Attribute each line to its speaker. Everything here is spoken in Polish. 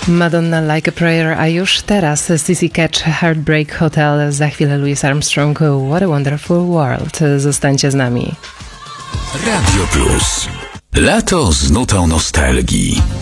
Speaker 1: Madonna Like a Prayer, a już teraz CC Catch, Heartbreak Hotel, za chwilę Louis Armstrong, What a Wonderful World. Zostańcie z nami.
Speaker 2: Radio Plus. Lato z nutą nostalgii.